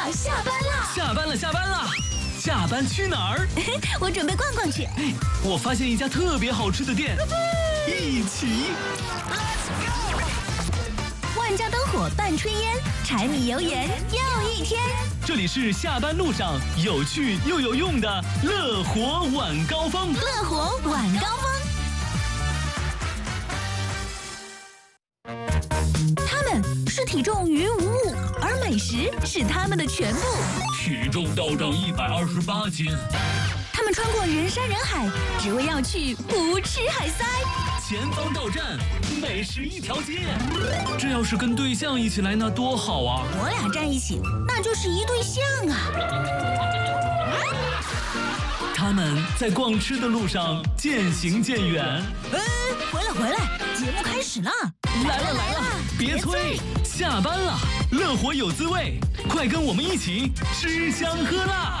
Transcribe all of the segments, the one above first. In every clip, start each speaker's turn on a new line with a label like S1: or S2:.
S1: 了，下班了，
S2: 下班了，下班了，下班去哪儿？
S1: 我准备逛逛去。
S2: 哎，我发现一家特别好吃的店，一起。
S1: 万家灯火伴春烟，柴米油盐又一天。
S2: 这里是下班路上有趣又有用的乐活晚高峰。
S1: 乐活晚高峰。他们是体重于无物，而美食是他们的全部。
S2: 体重到账128斤。
S1: 他们穿过人山人海，只为要去不吃海塞。
S2: 前方到站，美食一条街。这要是跟对象一起来，那多好啊！
S1: 我俩站一起，那就是一对象啊。
S2: 他们在逛吃的路上渐行渐远。
S1: 回来，节目开始了。
S2: 来了，别催，下班了，乐活有滋味，快跟我们一起吃香喝辣。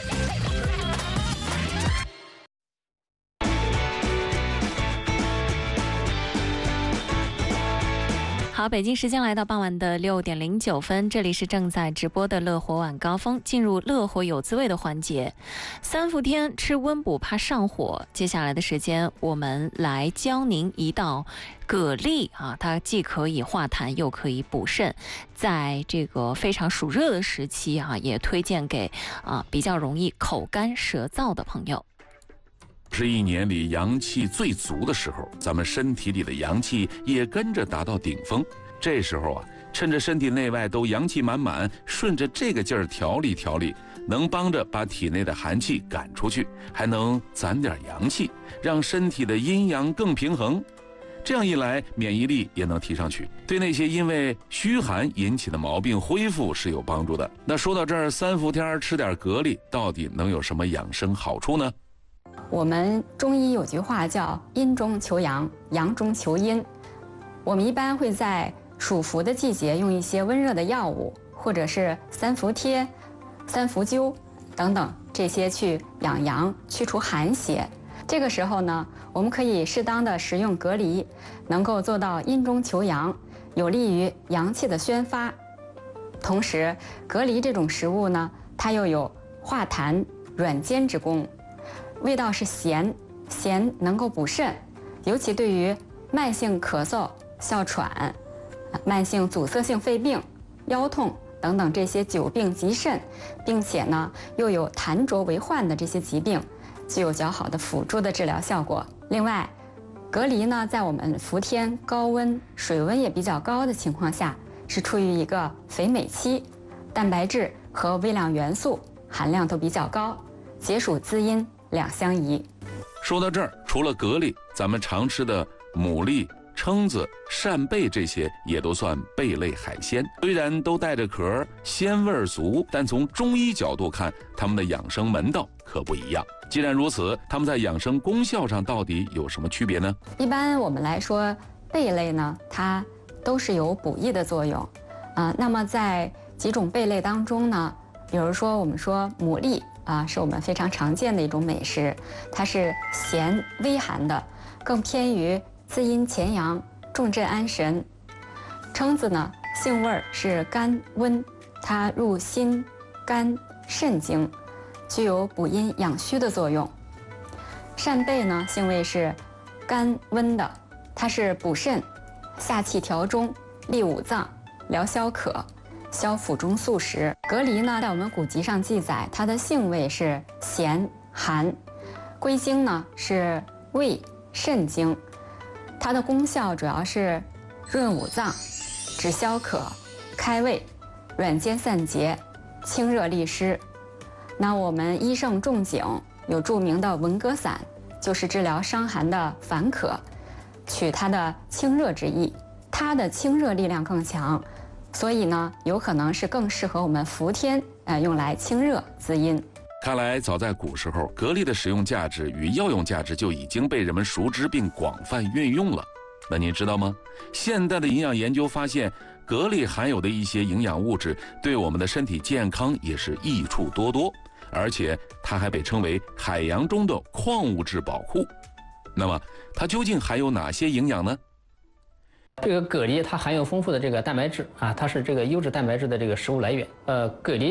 S3: 好，北京时间来到傍晚的6点09分，这里是正在直播的乐活晚高峰，进入乐活有滋味的环节。3伏天吃温补怕上火，接下来的时间我们来教您一道蛤蜊啊，它既可以化痰又可以补肾，在这个非常暑热的时期啊，也推荐给比较容易口干舌燥的朋友。
S4: 是一年里阳气最足的时候，咱们身体里的阳气也跟着达到顶峰。这时候啊，趁着身体内外都阳气满满，顺着这个劲儿调理调理，能帮着把体内的寒气赶出去，还能攒点阳气，让身体的阴阳更平衡。这样一来，免疫力也能提上去，对那些因为虚寒引起的毛病恢复是有帮助的。那说到这儿，3伏天吃点蛤蜊，到底能有什么养生好处呢？
S5: 我们中医有句话叫阴中求阳，阳中求阴。我们一般会在暑伏的季节用一些温热的药物，或者是3伏贴、3伏灸等等这些去养阳，去除寒邪。这个时候呢，我们可以适当的食用蛤蜊，能够做到阴中求阳，有利于阳气的宣发。同时，蛤蜊这种食物呢，它又有化痰软坚之功。味道是咸，咸能够补肾，尤其对于慢性咳嗽、哮喘、慢性阻塞性肺病、腰痛等等这些久病及肾，并且呢又有痰浊为患的这些疾病，具有较好的辅助的治疗效果。另外，蛤蜊呢在我们伏天高温、水温也比较高的情况下，是处于一个肥美期，蛋白质和微量元素含量都比较高，解暑滋阴两相宜。
S4: 说到这儿，除了蛤蜊，咱们常吃的牡蛎、蛏子、扇贝这些也都算贝类海鲜。虽然都带着壳，鲜味足，但从中医角度看，它们的养生门道可不一样。既然如此，它们在养生功效上到底有什么区别呢？
S5: 一般我们来说，贝类呢，它都是有补益的作用。那么在几种贝类当中呢，比如说我们说牡蛎。是我们非常常见的一种美食，它是咸微寒的，更偏于滋阴潜阳、重镇安神。蛏子呢，性味是甘温，它入心、肝、肾经，具有补阴养虚的作用。扇贝呢，性味是甘温的，它是补肾、下气调中、利五脏、疗消渴。消腹中素食。蛤蜊呢，在我们古籍上记载，它的性味是咸寒，归经呢是胃肾经，它的功效主要是润五脏、止消渴、开胃、软坚散结、清热利湿。那我们医圣仲景有著名的文蛤散，就是治疗伤寒的烦渴，取它的清热之意，它的清热力量更强。所以呢，有可能是更适合我们伏天用来清热滋阴。
S4: 看来早在古时候，蛤蜊的使用价值与药用价值就已经被人们熟知并广泛运用了。那您知道吗？现代的营养研究发现，蛤蜊含有的一些营养物质对我们的身体健康也是益处多多，而且它还被称为海洋中的矿物质宝库。那么，它究竟含有哪些营养呢？
S6: 这个蛤蜊它含有丰富的这个蛋白质啊，它是这个优质蛋白质的这个食物来源。蛤蜊